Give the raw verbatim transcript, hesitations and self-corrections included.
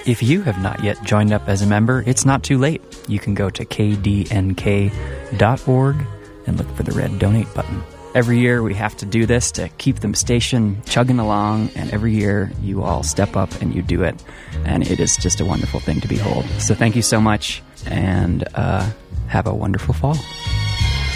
If you have not yet joined up as a member, it's not too late. You can go to k d n k dot org and look for the red donate button. Every year we have to do this to keep the station chugging along, and every year you all step up and you do it, and it is just a wonderful thing to behold. So thank you so much, and uh, have a wonderful fall.